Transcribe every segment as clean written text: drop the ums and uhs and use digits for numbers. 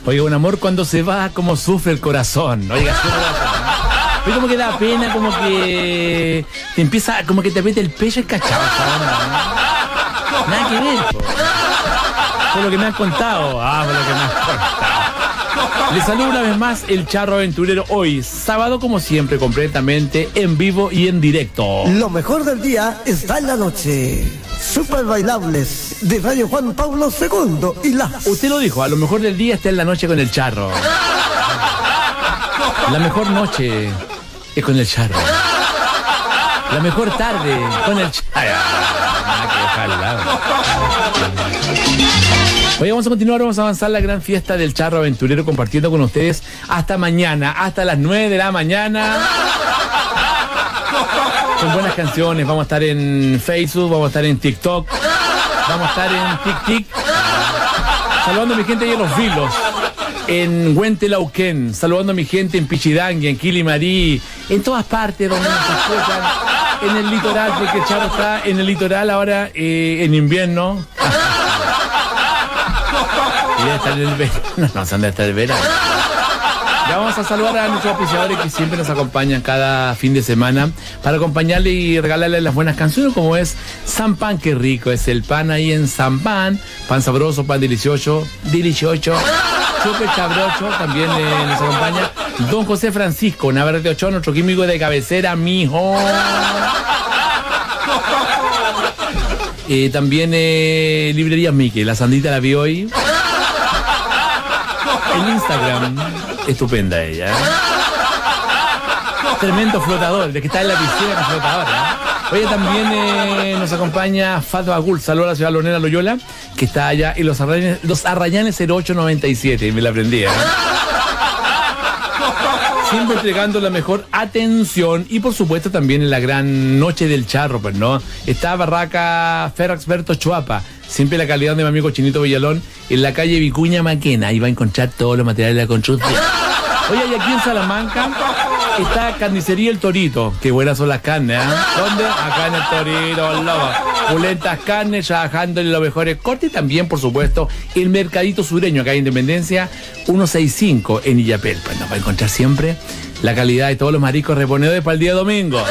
Oiga, un amor cuando se va, como sufre el corazón. Oiga, pero como que da pena, como que te empieza, como que te aprieta el pecho el cachao. Nada que ver, po. Por lo que me han contado. Por lo que me han contado. Les saludo una vez más el Charro Aventurero hoy, sábado como siempre, completamente en vivo y en directo. Lo mejor del día está en la noche. Super bailables de Radio Juan Pablo II y las... Usted lo dijo, a lo mejor del día está en la noche con el Charro. La mejor noche es con el Charro. La mejor tarde con el Charro. Hoy vamos a continuar, vamos a avanzar la gran fiesta del Charro Aventurero compartiendo con ustedes hasta mañana, hasta las 9 de la mañana. Con buenas canciones, vamos a estar en Facebook, vamos a estar en TikTok, vamos a estar en TikTok. Saludando a mi gente ahí en Los Vilos, en Huentelauquén, saludando a mi gente en Pichidangui, en Quilimarí, en todas partes donde nos escuchan, en el litoral, porque el Charro está en el litoral ahora en invierno. Y debe estar en el verano, no sé dónde está el verano. Ya vamos a saludar a nuestros auspiciadores que siempre nos acompañan cada fin de semana para acompañarle y regalarle las buenas canciones, como es San Pan, qué rico es el pan ahí en San Pan, pan sabroso, pan delicioso, súper cabrocho, también nos acompaña Don José Francisco Navarrete Ochoa, nuestro químico de cabecera, mijo. También Librería Mickey, la sandita la vi hoy. En Instagram, estupenda ella. Tremendo flotador, de que está en la piscina con flotadora. Oye, también nos acompaña Fato Agul, saludos a la ciudad lonera Loyola, que está allá en Los Arrayanes 0897, me la aprendí. Siempre entregando la mejor atención y por supuesto también en la gran noche del Charro, pues no. Está Barraca Ferraxberto Chuapa, siempre la calidad de mi amigo Chinito Villalón, en la calle Vicuña Maquena, ahí va a encontrar todos los materiales de la construcción. Oye, y aquí en Salamanca está Carnicería El Torito, qué buenas son las carnes, ¿eh? ¿Dónde? Acá en El Torito, lobo. Pulentas carnes, trabajando en los mejores cortes y también, por supuesto, el Mercadito Sureño, acá en Independencia 165 en Illapel. Pues nos va a encontrar siempre la calidad de todos los mariscos reponedores para el día domingo.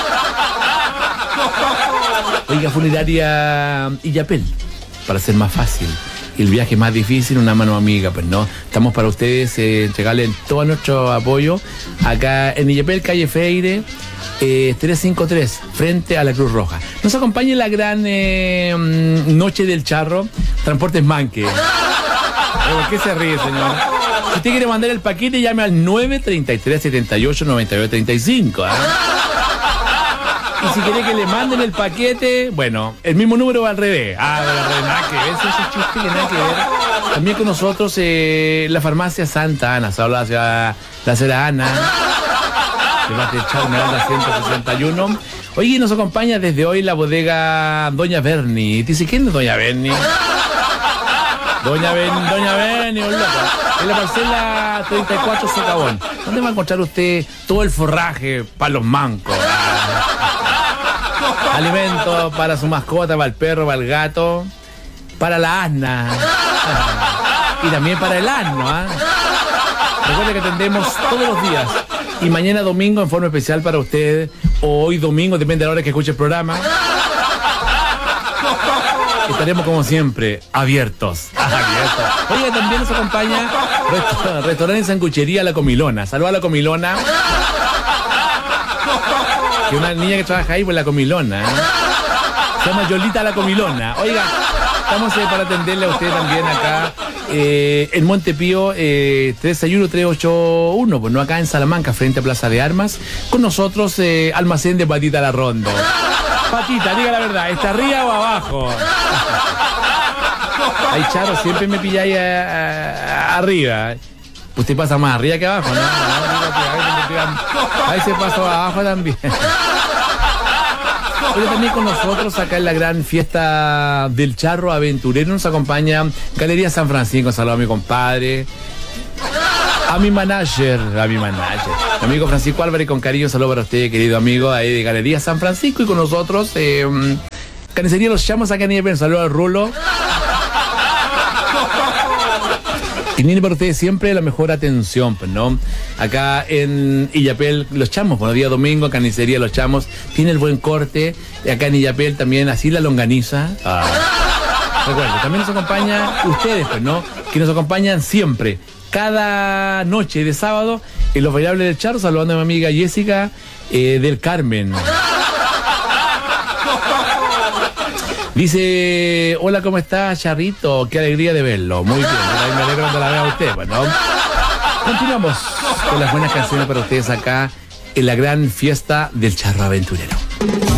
Oiga, funeraria Illapel, para ser más fácil. El viaje más difícil, una mano amiga, pues no. Estamos para ustedes, entregarles todo nuestro apoyo acá en Illapel, calle Freire, 353, frente a la Cruz Roja. Nos acompaña la gran noche del Charro, Transportes Manque. ¿Por qué se ríe, señor? Si usted quiere mandar el paquete, llame al 933 78 98 35, ¿eh? Y si quiere que le manden el paquete, bueno, el mismo número va al revés. Nada que ver, ese chiste que nada que ver. También con nosotros la farmacia Santa Ana, se habla hacia la señora Ana, de Bate Esmeralda 161. Oye, nos acompaña desde hoy la bodega Doña Berni. Dice, ¿quién es Doña Berni? Doña Berni, un loco. En la parcela 34 Socavón. ¿Dónde va a encontrar usted todo el forraje para los mancos? Alimento para su mascota, para el perro, para el gato, para la asna y también para el asno, ¿eh? Recuerde que atendemos todos los días y mañana domingo en forma especial para usted, o hoy domingo, depende de la hora que escuche el programa. Estaremos como siempre abiertos. Oiga, también nos acompaña restaurante y sanguchería La Comilona. Saluda a La Comilona. Que una niña que trabaja ahí, pues La Comilona, ¿eh? Se llama Yolita La Comilona. Oiga, estamos para atenderle a usted también acá en Montepío 361-381, pues no, acá en Salamanca, frente a Plaza de Armas. Con nosotros almacén de Patita La Rondo. Patita, diga la verdad, ¿está arriba o abajo? Ay, Charo, siempre me pilláis arriba. Usted pasa más arriba que abajo, ¿no? Ahí se pasó abajo también. Hoy también con nosotros acá en la gran fiesta del Charro Aventurero nos acompaña Galería San Francisco. Saludos a mi compadre, a mi manager, mi amigo Francisco Álvarez, con cariño, saludos para usted, querido amigo ahí de Galería San Francisco. Y con nosotros Carnicería Los Chamos acá en Illapel. Saludos al Rulo. Y tiene para ustedes siempre la mejor atención, pues, ¿no? Acá en Illapel, Los Chamos, bueno, día domingo, carnicería Los Chamos, tiene el buen corte. Acá en Illapel también, así la longaniza. Recuerden, también nos acompaña ustedes, pues, ¿no? Que nos acompañan siempre, cada noche de sábado, en Los Bailables del Charro, saludando a mi amiga Jessica del Carmen. Dice, hola, ¿cómo está, Charrito? Qué alegría de verlo. Muy bien, me alegro cuando la vea a usted. Bueno, continuamos con las buenas canciones para ustedes acá en la gran fiesta del Charro Aventurero.